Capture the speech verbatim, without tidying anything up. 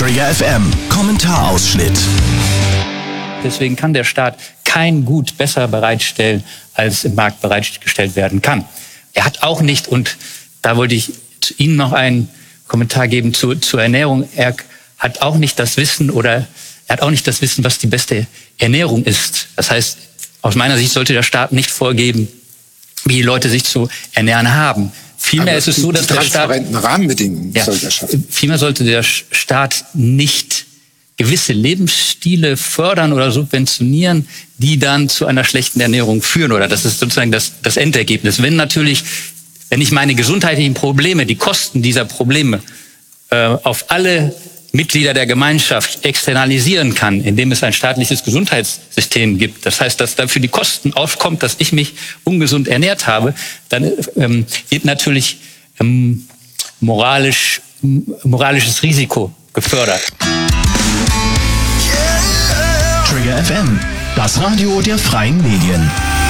Trigger F M, Kommentarausschnitt. Deswegen kann der Staat kein Gut besser bereitstellen, als im Markt bereitgestellt werden kann. Er hat auch nicht, und da wollte ich zu Ihnen noch einen Kommentar geben zu, zur Ernährung, er hat auch nicht das Wissen oder er hat auch nicht das Wissen, was die beste Ernährung ist. Das heißt, aus meiner Sicht sollte der Staat nicht vorgeben, wie die Leute sich zu ernähren haben. Vielmehr ist es so, dass der Staat Rahmenbedingungen ja, soll er schaffen. Vielmehr sollte der Staat nicht gewisse Lebensstile fördern oder subventionieren, die dann zu einer schlechten Ernährung führen. Oder das ist sozusagen das, das Endergebnis. Wenn natürlich, wenn ich meine gesundheitlichen Probleme, die Kosten dieser Probleme äh, auf alle Mitglieder der Gemeinschaft externalisieren kann, indem es ein staatliches Gesundheitssystem gibt. Das heißt, dass dafür die Kosten aufkommt, dass ich mich ungesund ernährt habe, dann ähm, wird natürlich ähm, moralisch, moralisches Risiko gefördert. Trigger F M, das Radio der freien Medien.